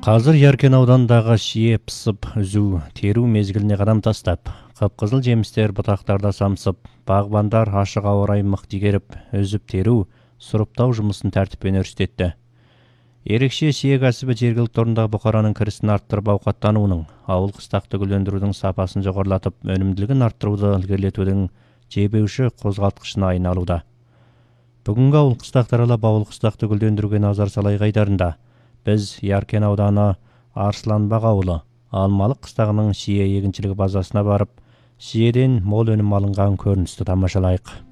Қазір Яркен аудандағы шие пысып, үзу, теру мезгіліне қадам тастап, қып-қызыл жемістер бұтақтарда самсып, бағбандар ашық ауа райын мық тигеріп, үзіп теру, сұрыптау жұмысын тәртіппен өрістетті. Ерекше шие кәсібі жергілікті орындағы бұқараның кірісін арттырып ауқаттануының, ауыл қыстақты гүлдендірудің сапасын жоғарылатып, өнімділігін арттыруды ілгерілетудің жебеуші қозғалтқышына айналуда. Бүгінгі ауыл қыстақты аралап, ауыл қыстақты гүлдендіруге назар салайық айдарында біз Яркен ауданы Арсланбақ ауылы Алмалық қыстағының шие егіншілігі базасына барып, шиеден мол өнім алынған көріністі тамашалайық.